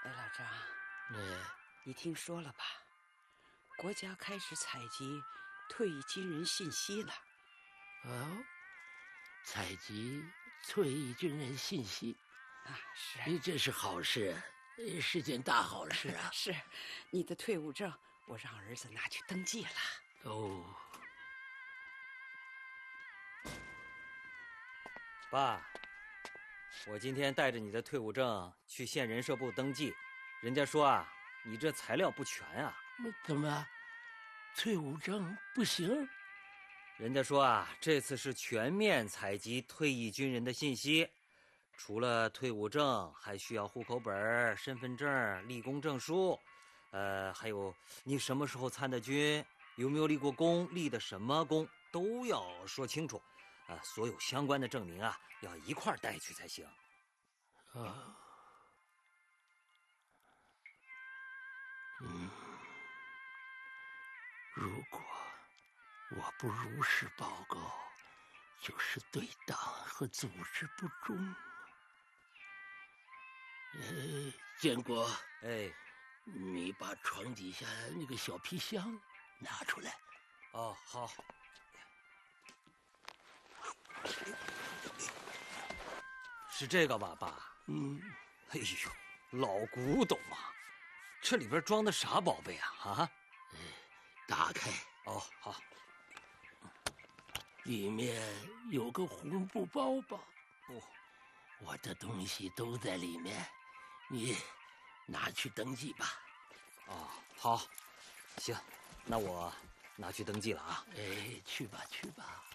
哎，老张， 哎， 你听说了吧？国家开始采集退役军人信息了。 哦，采集退役军人信息， 是这是好事，是件大好事啊！ 是，你的退伍证我让儿子拿去登记了。 哦， 爸，我今天带着你的退伍证去县人社部登记，人家说啊，你这材料不全啊。 怎么，退伍证不行？ 人家说啊，这次是全面采集退役军人的信息，除了退伍证，还需要户口本、身份证、立功证书，还有你什么时候参的军，有没有立过功，立的什么功，都要说清楚。所有相关的证明啊，要一块带去才行。 啊，如果我不如实报告，就是对党和组织不忠。建国，你把床底下那个小皮箱拿出来。 哦，好。是这个吧，爸？哎呦，老古董啊！这里边装的啥宝贝啊？啊？ 打开。 哦，好。 里面有个红布包包。 不， 我的东西都在里面，你拿去登记吧。 哦，好，行，那我拿去登记了啊。 去吧去吧。